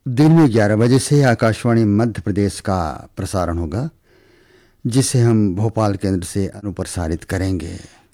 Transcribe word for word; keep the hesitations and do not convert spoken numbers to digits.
दिन में ग्यारह बजे से आकाशवाणी मध्य प्रदेश का प्रसारण होगा, जिसे हम भोपाल केंद्र से अनुप्रसारित करेंगे।